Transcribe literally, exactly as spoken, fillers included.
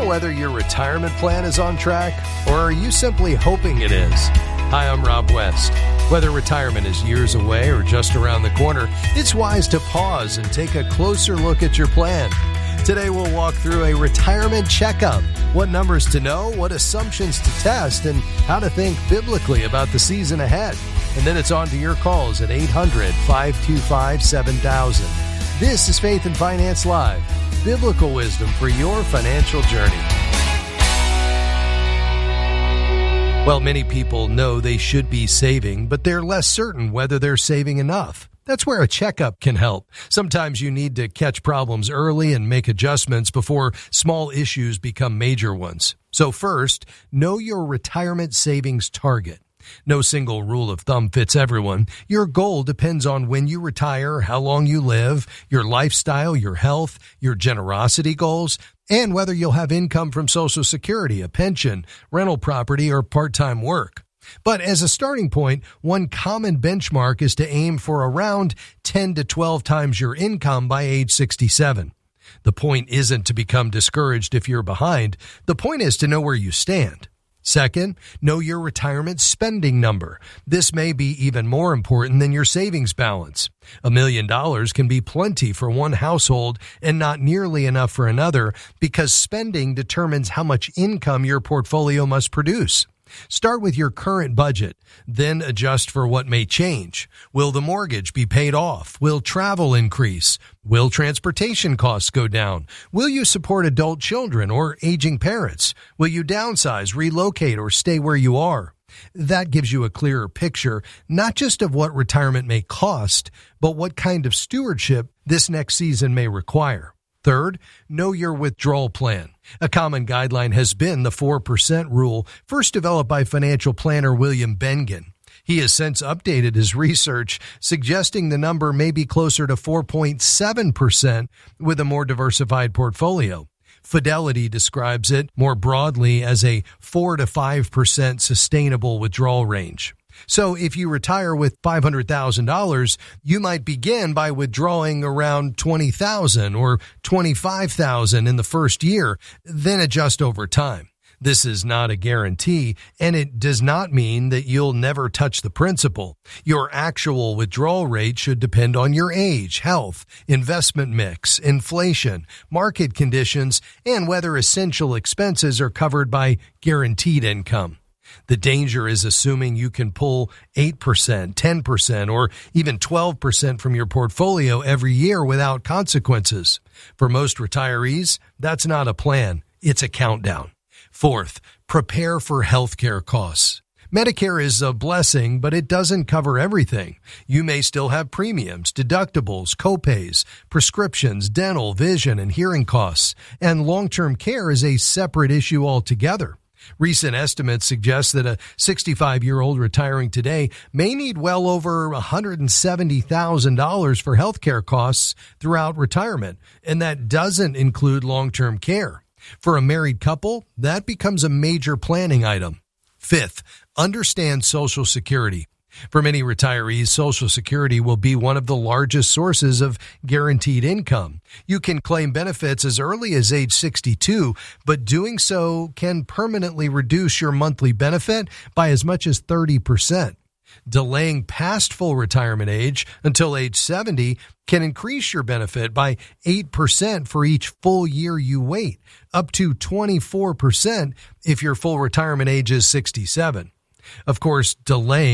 whether your retirement plan is on track, or are you simply hoping it is? Hi, I'm Rob West. Whether retirement is years away or just around the corner, it's wise to pause and take a closer look at your plan. Today, we'll walk through a retirement checkup, what numbers to know, what assumptions to test, and how to think biblically about the season ahead. And then it's on to your calls at eight hundred, five two five, seven thousand. This is Faith and Finance Live, biblical wisdom for your financial journey. Well, many people know they should be saving, but they're less certain whether they're saving enough. That's where a checkup can help. Sometimes you need to catch problems early and make adjustments before small issues become major ones. So first, know your retirement savings target. No single rule of thumb fits everyone. Your goal depends on when you retire, how long you live, your lifestyle, your health, your generosity goals, and whether you'll have income from Social Security, a pension, rental property, or part-time work. But as a starting point, one common benchmark is to aim for around ten to twelve times your income by age sixty-seven. The point isn't to become discouraged if you're behind. The point is to know where you stand. Second, know your retirement spending number. This may be even more important than your savings balance. A million dollars can be plenty for one household and not nearly enough for another because spending determines how much income your portfolio must produce. Start with your current budget, then adjust for what may change. Will the mortgage be paid off? Will travel increase? Will transportation costs go down? Will you support adult children or aging parents? Will you downsize, relocate, or stay where you are? That gives you a clearer picture, not just of what retirement may cost, but what kind of stewardship this next season may require. Third, know your withdrawal plan. A common guideline has been the four percent rule, first developed by financial planner William Bengen. He has since updated his research, suggesting the number may be closer to four point seven percent with a more diversified portfolio. Fidelity describes it more broadly as a four to five percent sustainable withdrawal range. So if you retire with five hundred thousand dollars, you might begin by withdrawing around twenty thousand dollars or twenty-five thousand dollars in the first year, then adjust over time. This is not a guarantee, and it does not mean that you'll never touch the principal. Your actual withdrawal rate should depend on your age, health, investment mix, inflation, market conditions, and whether essential expenses are covered by guaranteed income. The danger is assuming you can pull eight percent, ten percent, or even twelve percent from your portfolio every year without consequences. For most retirees, that's not a plan, it's a countdown. Fourth, prepare for healthcare costs. Medicare is a blessing, but it doesn't cover everything. You may still have premiums, deductibles, copays, prescriptions, dental, vision, and hearing costs, and long-term care is a separate issue altogether. Recent estimates suggest that a sixty-five-year-old retiring today may need well over one hundred seventy thousand dollars for healthcare costs throughout retirement, and that doesn't include long-term care. For a married couple, that becomes a major planning item. Fifth, understand Social Security. For many retirees, Social Security will be one of the largest sources of guaranteed income. You can claim benefits as early as age sixty-two, but doing so can permanently reduce your monthly benefit by as much as thirty percent. Delaying past full retirement age until age seventy can increase your benefit by eight percent for each full year you wait, up to twenty-four percent if your full retirement age is sixty-seven. Of course, delaying